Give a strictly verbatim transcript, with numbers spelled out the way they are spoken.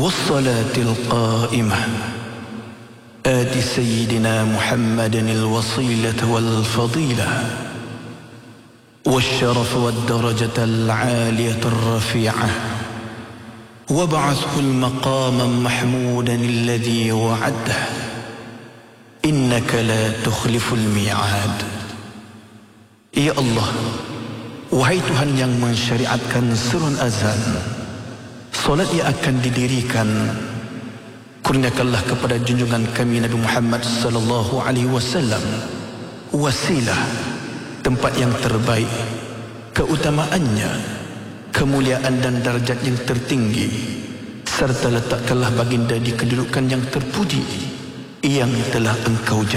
والصلاة القائمة آت سيدنا محمد الوصيلة والفضيلة والشرف والدرجة العالية الرفيعة وابعثه المقام محمودا الذي وعده إنك لا تخلف الميعاد. Ya Allah, wahai Tuhan yang mensyariatkan serun azan, solat yang akan didirikan, kurniakanlah kepada junjungan kami Nabi Muhammad sallallahu alaihi wasallam wasilah, tempat yang terbaik, keutamaannya, kemuliaan dan darjat yang tertinggi, serta letakkanlah baginda di kedudukan yang terpuji yang telah engkau